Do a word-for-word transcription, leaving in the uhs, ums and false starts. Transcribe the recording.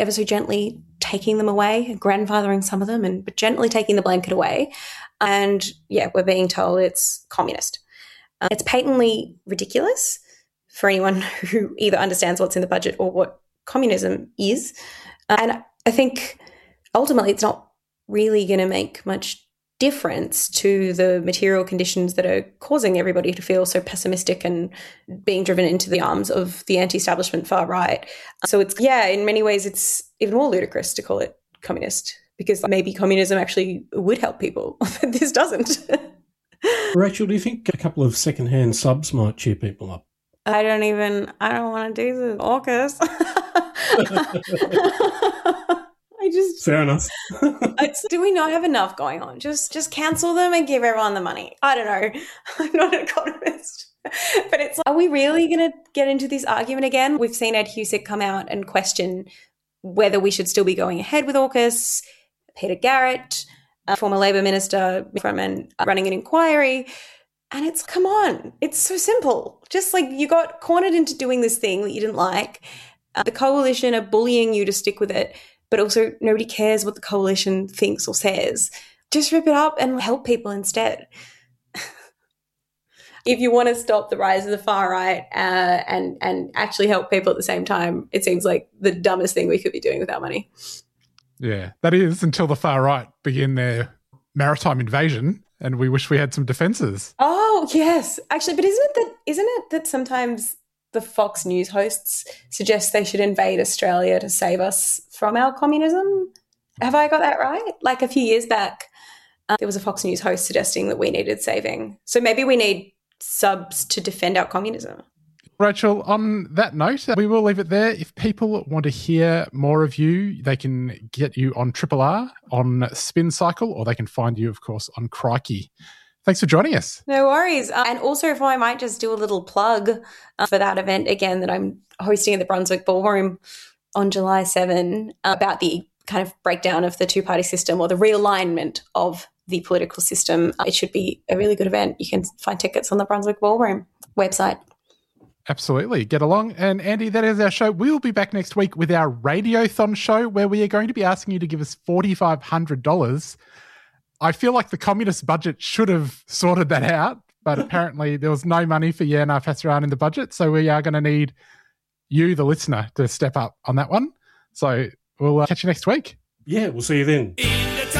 ever so gently taking them away, grandfathering some of them, and but gently taking the blanket away. And yeah, we're being told it's communist. Um, it's patently ridiculous for anyone who either understands what's in the budget or what communism is. Uh, and I think ultimately it's not really going to make much difference to the material conditions that are causing everybody to feel so pessimistic and being driven into the arms of the anti-establishment far right. So it's, yeah, in many ways it's even more ludicrous to call it communist, because maybe communism actually would help people, but this doesn't. Rachel, do you think a couple of second-hand subs might cheer people up? I don't even, I don't want to do the AUKUS. I just... Fair enough. It's, do we not have enough going on? Just just cancel them and give everyone the money. I don't know. I'm not an economist. But it's like, are we really going to get into this argument again? We've seen Ed Husic come out and question whether we should still be going ahead with AUKUS. Peter Garrett, a former Labor minister, from and running an inquiry. And it's, come on, it's so simple. Just like you got cornered into doing this thing that you didn't like. Uh, the coalition are bullying you to stick with it, but also nobody cares what the coalition thinks or says. Just rip it up and help people instead. If you want to stop the rise of the far right uh, and, and actually help people at the same time, it seems like the dumbest thing we could be doing with our money. Yeah, that is until the far right begin their maritime invasion and we wish we had some defences. Oh, yes. Actually, but isn't it that isn't it that sometimes the Fox News hosts suggest they should invade Australia to save us from our communism? Have I got that right? Like a few years back, um, there was a Fox News host suggesting that we needed saving. So maybe we need subs to defend our communism. Rachel, on that note, we will leave it there. If people want to hear more of you, they can get you on Triple R, on Spin Cycle, or they can find you, of course, on Crikey. Thanks for joining us. No worries. Uh, and also, if I might just do a little plug uh, for that event again that I'm hosting at the Brunswick Ballroom on July seventh uh, about the kind of breakdown of the two-party system or the realignment of the political system. Uh, it should be a really good event. You can find tickets on the Brunswick Ballroom website. Absolutely. Get along. And Andy, that is our show. We will be back next week with our Radiothon show where we are going to be asking you to give us four thousand five hundred dollars. I feel like the communist budget should have sorted that out, but apparently there was no money for Yerna Pasaran in the budget, so we are going to need you, the listener, to step up on that one. So we'll uh, catch you next week. Yeah, we'll see you then.